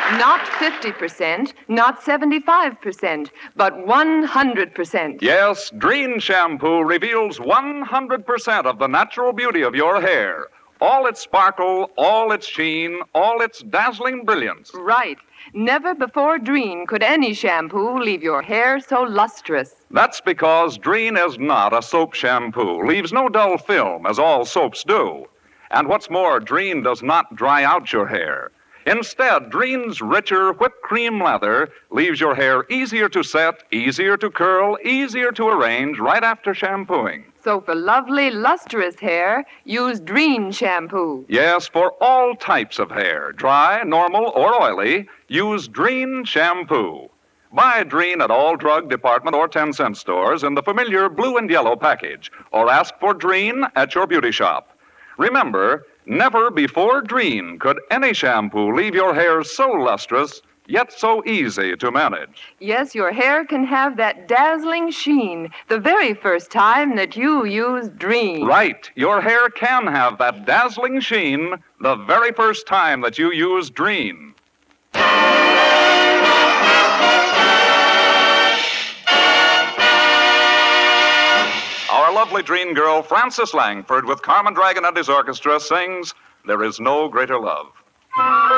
Not 50%, not 75%, but 100%. Yes, Dreen shampoo reveals 100% of the natural beauty of your hair. All its sparkle, all its sheen, all its dazzling brilliance. Right. Never before Dreen could any shampoo leave your hair so lustrous. That's because Dreen is not a soap shampoo, leaves no dull film as all soaps do. And what's more, Dreen does not dry out your hair. Instead, Dreen's richer whipped cream lather leaves your hair easier to set, easier to curl, easier to arrange right after shampooing. So for lovely, lustrous hair, use Dreen shampoo. Yes, for all types of hair, dry, normal, or oily, use Dreen shampoo. Buy Dreen at all drug department or 10-cent stores in the familiar blue and yellow package, or ask for Dreen at your beauty shop. Remember, never before Dreen could any shampoo leave your hair so lustrous, yet so easy to manage. Yes, your hair can have that dazzling sheen the very first time that you use Dreen. Right. Your hair can have that dazzling sheen the very first time that you use Dreen. Our lovely Dreen girl, Frances Langford, with Carmen Dragon and his orchestra, sings There Is No Greater Love.